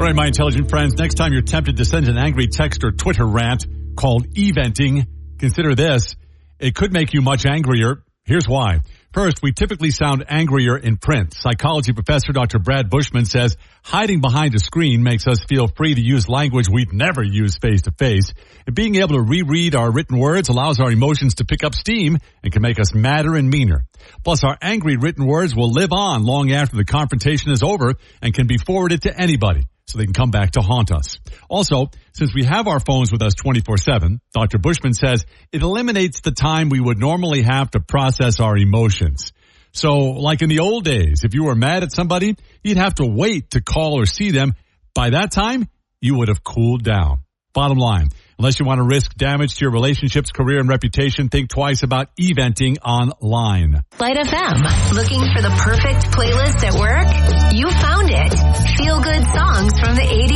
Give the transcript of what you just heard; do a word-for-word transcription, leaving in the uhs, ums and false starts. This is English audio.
All right, my intelligent friends, next time you're tempted to send an angry text or Twitter rant called eventing, consider this. It could make you much angrier. Here's why. First, we typically sound angrier in print. Psychology professor Doctor Brad Bushman says hiding behind a screen makes us feel free to use language we'd never use face-to-face. And being able to reread our written words allows our emotions to pick up steam and can make us madder and meaner. Plus, our angry written words will live on long after the confrontation is over and can be forwarded to anybody, so they can come back to haunt us. Also, since we have our phones with us twenty-four seven, Doctor Bushman says it eliminates the time we would normally have to process our emotions. So, like in the old days, if you were mad at somebody, you'd have to wait to call or see them. By that time, you would have cooled down. Bottom line, unless you want to risk damage to your relationships, career, and reputation, think twice about eventing online. Light F M. Looking for the perfect playlist at work? You found it. Feel good songs from the eighties.